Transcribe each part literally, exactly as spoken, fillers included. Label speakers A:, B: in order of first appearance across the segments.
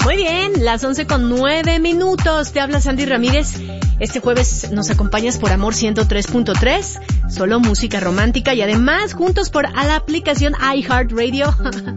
A: Muy bien, las once con nueve minutos. Te habla Sandy Ramírez. Este jueves nos acompañas por Amor ciento tres punto tres, solo música romántica, y además juntos por a la aplicación iHeartRadio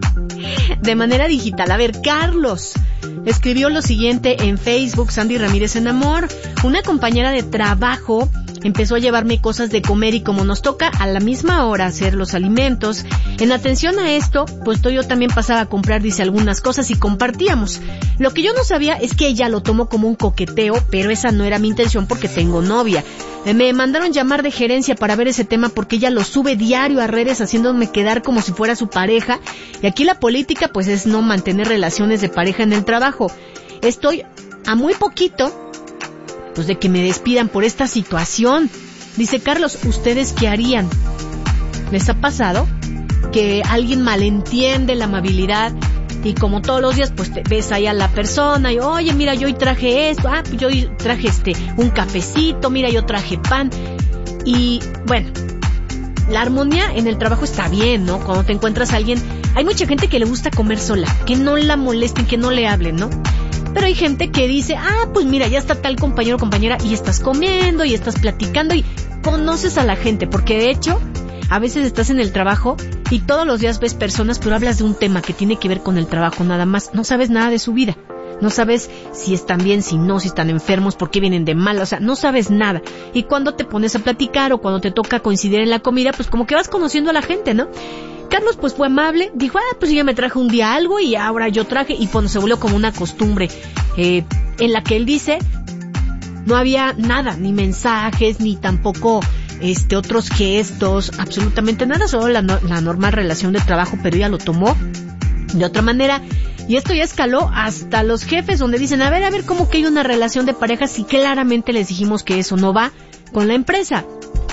A: de manera digital. A ver, Carlos escribió lo siguiente en Facebook: Sandy Ramírez en Amor. Una compañera de trabajo empezó a llevarme cosas de comer y como nos toca a la misma hora hacer los alimentos, en atención a esto, pues yo también pasaba a comprar, dice, algunas cosas y compartíamos. Lo que yo no sabía es que ella lo tomó como un coqueteo, pero esa no era mi intención porque tengo novia. Me mandaron llamar de gerencia para ver ese tema porque ella lo sube diario a redes haciéndome quedar como si fuera su pareja, y aquí la política pues es no mantener relaciones de pareja en el trabajo. Estoy a muy poquito pues de que me despidan por esta situación. Dice Carlos, ¿ustedes qué harían? ¿Les ha pasado que alguien malentiende la amabilidad y como todos los días pues te ves ahí a la persona y oye, mira, yo hoy traje esto, ah, yo hoy traje este un cafecito, mira, yo traje pan? Y bueno, la armonía en el trabajo está bien, ¿no? Cuando te encuentras a alguien, hay mucha gente que le gusta comer sola, que no la molesten, que no le hablen, ¿no? Pero hay gente que dice, ah, pues mira, ya está tal compañero o compañera y estás comiendo y estás platicando y conoces a la gente, porque de hecho, a veces estás en el trabajo y todos los días ves personas, pero hablas de un tema que tiene que ver con el trabajo nada más. No sabes nada de su vida. No sabes si están bien, si no, si están enfermos, por qué vienen de mal, o sea, no sabes nada. Y cuando te pones a platicar o cuando te toca coincidir en la comida, pues como que vas conociendo a la gente, ¿no? Carlos pues fue amable, dijo, ah, pues ella me trajo un día algo y ahora yo traje, y pues se volvió como una costumbre, eh, en la que él dice, no había nada, ni mensajes, ni tampoco este otros gestos, absolutamente nada, solo la, no, la normal relación de trabajo, pero ella lo tomó de otra manera, y esto ya escaló hasta los jefes, donde dicen, a ver, a ver, ¿cómo que hay una relación de pareja si claramente les dijimos que eso no va con la empresa?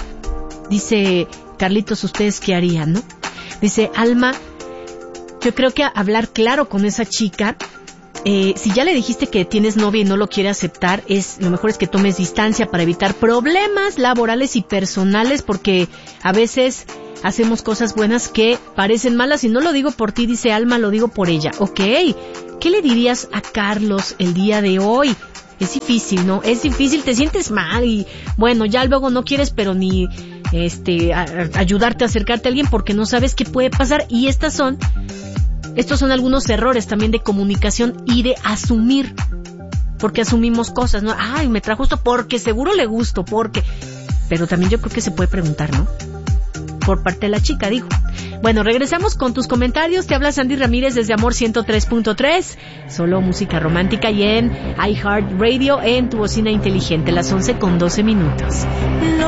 A: Dice Carlitos, ¿ustedes qué harían, no? Dice Alma, yo creo que hablar claro con esa chica, eh, si ya le dijiste que tienes novia y no lo quiere aceptar, es lo mejor es que tomes distancia para evitar problemas laborales y personales, porque a veces hacemos cosas buenas que parecen malas, y no lo digo por ti, dice Alma, lo digo por ella. Ok, ¿qué le dirías a Carlos el día de hoy? Es difícil, ¿no? Es difícil, te sientes mal y bueno, ya luego no quieres, pero ni este a, a ayudarte a acercarte a alguien porque no sabes qué puede pasar, y estas son estos son algunos errores también de comunicación y de asumir, porque asumimos cosas, ¿no? Ay, me trajo esto porque seguro le gusto, porque... Pero también yo creo que se puede preguntar, ¿no? Por parte de la chica, digo. Bueno, regresamos con tus comentarios. Te habla Sandy Ramírez desde Amor ciento tres punto tres, solo música romántica, y en iHeartRadio en tu bocina inteligente, las once con doce minutos.